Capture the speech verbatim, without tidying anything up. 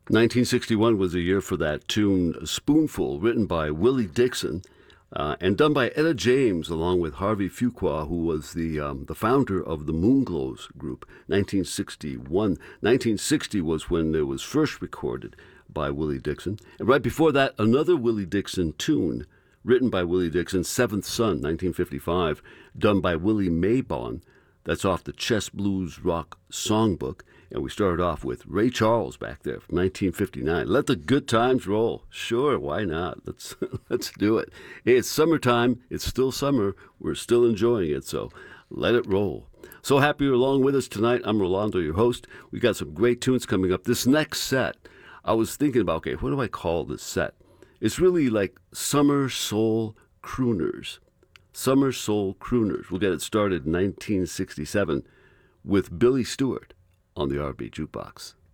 nineteen sixty-one was the year for that tune Spoonful, written by Willie Dixon uh, and done by Etta James, along with Harvey Fuqua, who was the um, the founder of the Moonglows group. nineteen sixty-one. nineteen sixty was when it was first recorded by Willie Dixon. And right before that, another Willie Dixon tune, written by Willie Dixon, Seventh Son, nineteen fifty-five, done by Willie Mabon. That's off the Chess Blues Rock Songbook. And we started off with Ray Charles back there from nineteen fifty-nine. Let the good times roll. Sure, why not? Let's let's do it. Hey, it's summertime. It's still summer. We're still enjoying it, so let it roll. So happy you're along with us tonight. I'm Rolando, your host. We've got some great tunes coming up. This next set, I was thinking about, okay, what do I call this set? It's really like Summer Soul Crooners. Summer Soul Crooners. We'll get it started in nineteen sixty-seven with Billy Stewart on the R and B Jukebox.